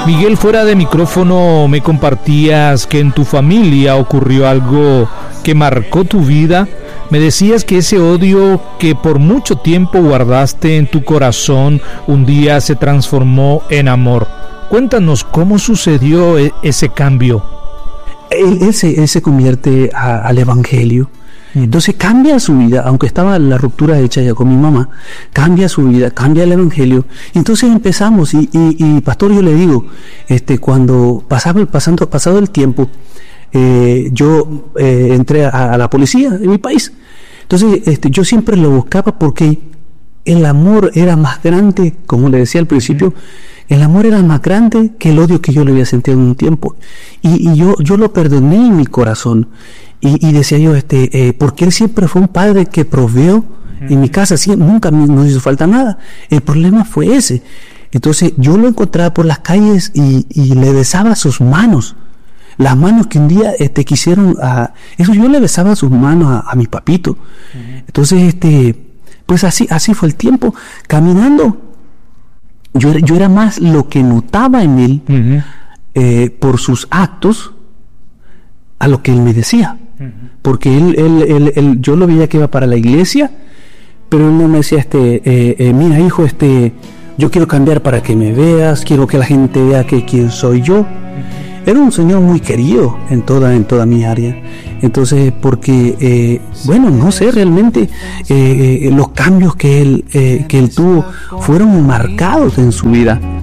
Miguel, fuera de micrófono me compartías que en tu familia ocurrió algo que marcó tu vida. Me decías que ese odio que por mucho tiempo guardaste en tu corazón un día se transformó en amor. Cuéntanos cómo sucedió ese cambio. Él se convierte al Evangelio. Entonces cambia su vida, aunque estaba la ruptura hecha ya con mi mamá, cambia su vida, cambia el Evangelio. Entonces empezamos y pastor, yo le digo, cuando pasado el tiempo, yo entré a la policía de mi país. Entonces yo siempre lo buscaba porque el amor era más grande, como le decía al principio, el amor era más grande que el odio que yo le había sentido en un tiempo. Y yo lo perdoné en mi corazón. Y decía yo, porque él siempre fue un padre que proveó en mi casa, nunca nos hizo falta nada. El problema fue ese. Entonces yo lo encontraba por las calles y le besaba sus manos. Las manos que un día quisieron eso, yo le besaba sus manos a mi papito. Entonces, pues así fue el tiempo. Caminando, yo era más lo que notaba en él por sus actos a lo que él me decía. Porque él yo lo veía que iba para la iglesia, pero él no me decía, mira hijo, yo quiero cambiar para que me veas, quiero que la gente vea quién soy yo. Era un señor muy querido en toda mi área. Entonces, porque, bueno, no sé, realmente los cambios que él tuvo fueron marcados en su vida.